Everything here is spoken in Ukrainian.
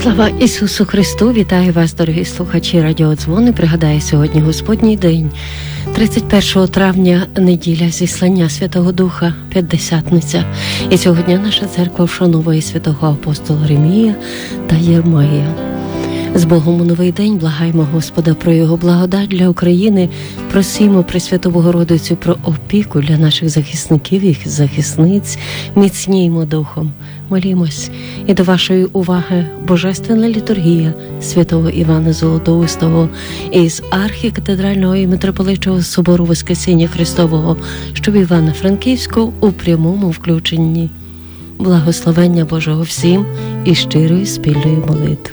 Слава Ісусу Христу! Вітаю вас, дорогі слухачі радіодзвони. Пригадаю, сьогодні Господній день, 31 травня, неділя зіслання Святого Духа, П'ятдесятниця. І сьогодні наша церква вшановує святого апостола Ремія та Єрмія. З Богом у новий день благаємо Господа про Його благодать для України. Просимо Пресвяту Богородицю про опіку для наших захисників і захисниць. Міцніємо духом. Молімось. І до вашої уваги Божественна літургія святого Івана Золотоустого із архікатедрального і митрополичого собору Воскресіння Христового, що в Івано-Франківську у прямому включенні. Благословення Божого всім і щирої спільної молитви.